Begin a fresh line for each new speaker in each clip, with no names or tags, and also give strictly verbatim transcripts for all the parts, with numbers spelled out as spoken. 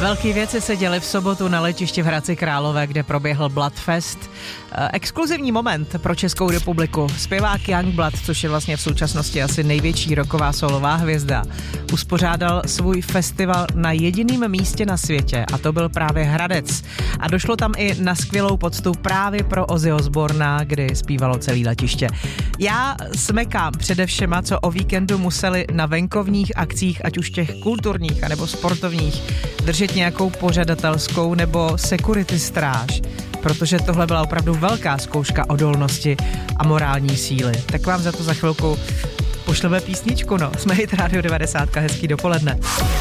Velký věci se děly v sobotu na letišti v Hradci Králové, kde proběhl Bloodfest. Exkluzivní moment pro Českou republiku. Zpěvák Youngblood, což je vlastně v současnosti asi největší rocková solová hvězda, uspořádal svůj festival na jediném místě na světě a to byl právě Hradec. A došlo tam i na skvělou poctu právě pro Ozzy Osbourna, kdy zpívalo celý letiště. Já smekám především, co o víkendu museli na venkovních akcích, ať už těch kulturních anebo sportovních, držet nějakou pořadatelskou nebo security stráž, protože tohle byla opravdu velká zkouška odolnosti a morální síly. Tak vám za to za chvilku pošleme písničku, no. Jsme Hit Radio devadesát, hezký dopoledne.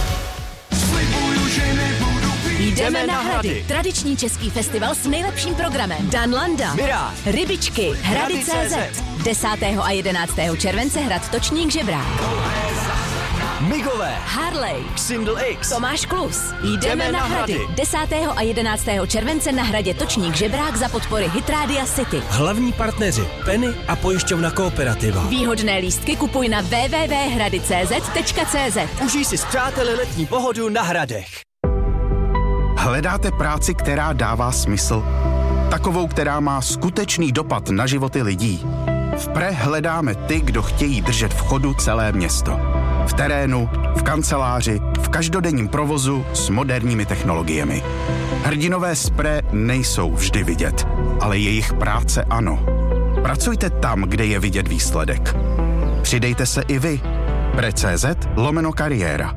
Jdeme na Hrady. Tradiční český festival s nejlepším programem. Dan Landa,
Mirá,
Rybičky, Hrady tečka cé zet. desátého a jedenáctého července hrad Točník Žebrák.
Migové,
Harley,
Single X,
Tomáš Klus. Jdeme,
Jdeme
na
na
Hrady.
Hrady.
desátého a jedenáctého července na hradě Točník Žebrák za podpory Hit Rádia City.
Hlavní partneři Penny a pojišťovna Kooperativa.
Výhodné lístky kupuj na w w w tečka hrady tečka cé zet tečka cé zet.
užij si s přáteli letní pohodu na Hradech.
Hledáte práci, která dává smysl? Takovou, která má skutečný dopad na životy lidí? V Pre hledáme ty, kdo chtějí držet v chodu celé město. V terénu, v kanceláři, v každodenním provozu s moderními technologiemi. Hrdinové z Pre nejsou vždy vidět, ale jejich práce ano. Pracujte tam, kde je vidět výsledek. Přidejte se i vy. Pre tečka cé zet lomeno kariéra.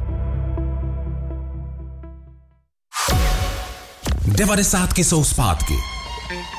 Devadesátky jsou zpátky.